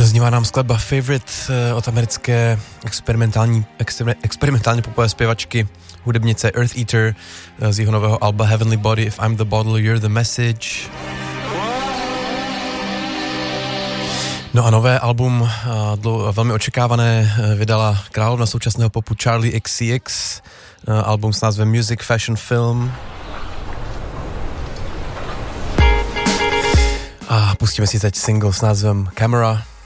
Zaznívá nám skladba Favorite od americké experimentálně popové zpěvačky hudebnice Earth Eater z jeho nového alba Heavenly Body, If I'm the Bottle, You're the Message. No a nové album, velmi očekávané, vydala královna současného popu Charli XCX, album s názvem Music, Fashion, Film. A pustíme si teď single s názvem Camera.